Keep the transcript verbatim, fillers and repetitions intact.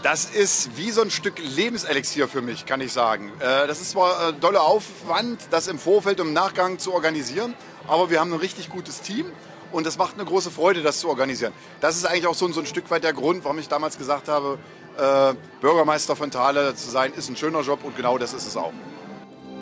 Das ist wie so ein Stück Lebenselixier für mich, kann ich sagen. Äh, das ist zwar äh, doller Aufwand, das im Vorfeld und im Nachgang zu organisieren, aber wir haben ein richtig gutes Team und es macht eine große Freude, das zu organisieren. Das ist eigentlich auch so, so ein Stück weit der Grund, warum ich damals gesagt habe, äh, Bürgermeister von Thale zu sein, ist ein schöner Job und genau das ist es auch.